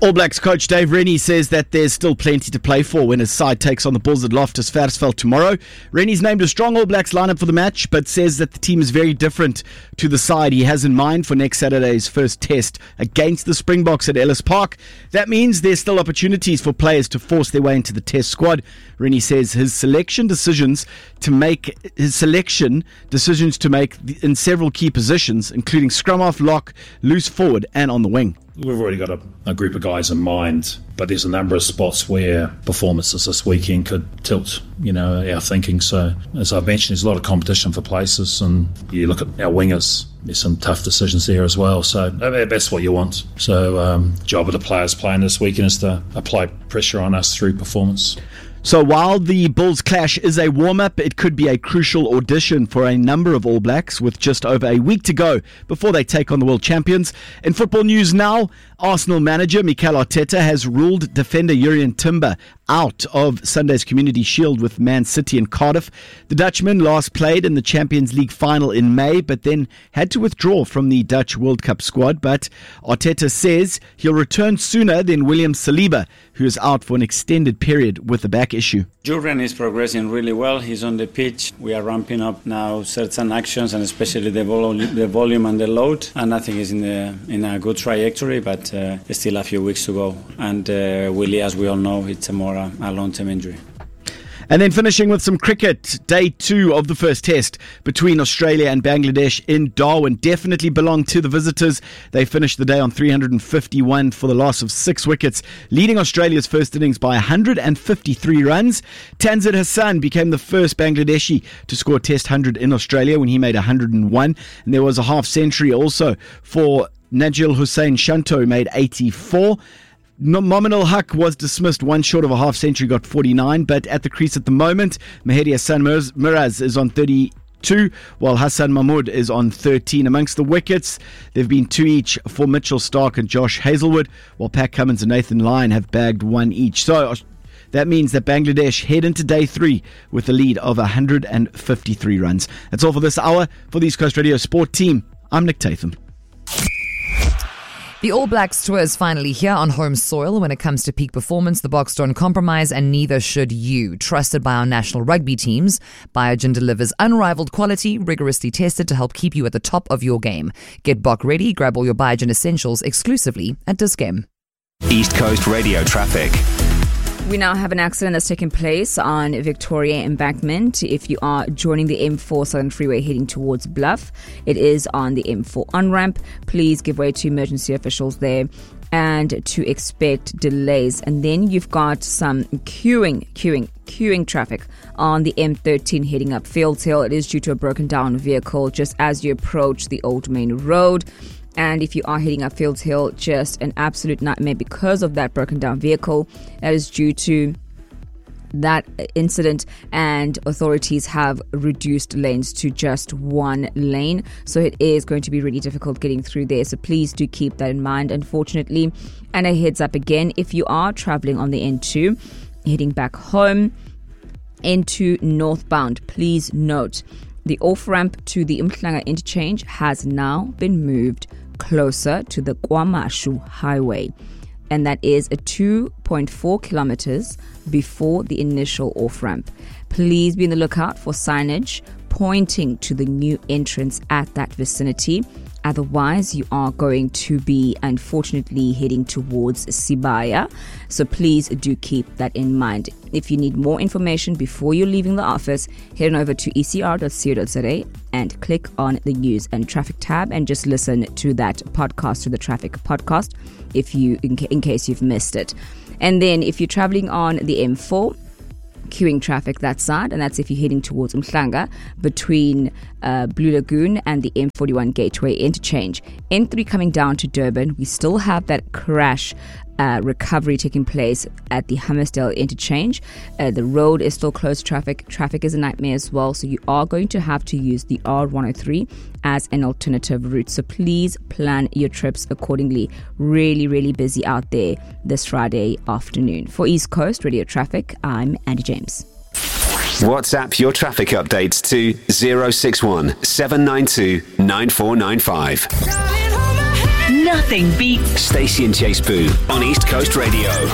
All Blacks coach Dave Rennie says that there's still plenty to play for when his side takes on the Bulls at Loftus Versfeld tomorrow. Rennie's named a strong All Blacks lineup for the match, but says that the team is very different to the side he has in mind for next Saturday's first test against the Springboks at Ellis Park. That means there's still opportunities for players to force their way into the test squad. Rennie says his selection decisions to make in several key positions, including scrum half, lock, loose forward and on the wing. We've already got a group of guys in mind, but there's a number of spots where performances this weekend could tilt, our thinking. So, as I've mentioned, there's a lot of competition for places, and you look at our wingers, there's some tough decisions there as well. So, that's what you want. So, job of the players playing this weekend is to apply pressure on us through performance. So while the Bulls clash is a warm-up, it could be a crucial audition for a number of All Blacks with just over a week to go before they take on the world champions. In football news now, Arsenal manager Mikel Arteta has ruled defender Jurrien Timber out of Sunday's Community Shield with Man City and Cardiff. The Dutchman last played in the Champions League final in May, but then had to withdraw from the Dutch World Cup squad. But Arteta says he'll return sooner than William Saliba, who is out for an extended period with a back issue. Jurrien is progressing really well. He's on the pitch. We are ramping up now certain actions, and especially the volume and the load. And I think he's in a good trajectory, but there's still a few weeks to go. And Willie, as we all know, it's a long-term injury. And then finishing with some cricket, day 2 of the first test between Australia and Bangladesh in Darwin definitely belonged to the visitors. They finished the day on 351 for the loss of 6 wickets, leading Australia's first innings by 153 runs. Tanzir Hassan became the first Bangladeshi to score a test 100 in Australia when he made 101. And there was a half century also for Najil Hussain Shanto, who made 84. Mominul Haq was dismissed one short of a half century, got 49, but at the crease at the moment, Mahedi Hassan Miraz is on 32, while Hassan Mahmood is on 13. Amongst the wickets, there have been 2 each for Mitchell Stark and Josh Hazlewood, while Pat Cummins and Nathan Lyon have bagged 1 each. So that means that Bangladesh head into day 3 with a lead of 153 runs. That's all for this hour. For the East Coast Radio Sport Team, I'm Nick Tatham. The All Blacks tour is finally here on home soil. When it comes to peak performance, the Boks don't compromise, and neither should you. Trusted by our national rugby teams, Biogen delivers unrivaled quality, rigorously tested to help keep you at the top of your game. Get Bok ready, grab all your Biogen essentials exclusively at Dis-Chem. East Coast Radio traffic. We now have an accident that's taken place on Victoria Embankment. If you are joining the M4 Southern Freeway heading towards Bluff, it is on the M4 on-ramp. Please give way to emergency officials there and to expect delays. And then you've got some queuing traffic on the M13 heading up Fields Hill. It is due to a broken down vehicle just as you approach the Old Main Road. And if you are heading up Fields Hill, just an absolute nightmare because of that broken down vehicle. That is due to that incident, and authorities have reduced lanes to just 1 lane. So it is going to be really difficult getting through there. So please do keep that in mind, unfortunately. And a heads up again, if you are traveling on the N2, heading back home into northbound, please note the off-ramp to the Umhlanga interchange has now been moved closer to the KwaMashu Highway, and that is a 2.4 kilometers before the initial off-ramp. Please be on the lookout for signage pointing to the new entrance at that vicinity. Otherwise, you are going to be, unfortunately, heading towards Sibaya. So please do keep that in mind. If you need more information before you're leaving the office, head on over to ecr.co.za and click on the News and Traffic tab and just listen to that podcast, to the Traffic podcast, if you in case you've missed it. And then if you're traveling on the M4, queuing traffic that side, and that's if you're heading towards Umhlanga between Blue Lagoon and the M41 Gateway interchange. N3 coming down to Durban, we still have that crash recovery taking place at the Hammersdale interchange. The road is still closed to traffic. Traffic is a nightmare as well, so you are going to have to use the R103 as an alternative route. So please plan your trips accordingly. Really, really busy out there this Friday afternoon. For East Coast Radio Traffic, I'm Andy James. WhatsApp your traffic updates to 061 792 9495. Nothing beats Stacey and Chase Boo on East Coast Radio.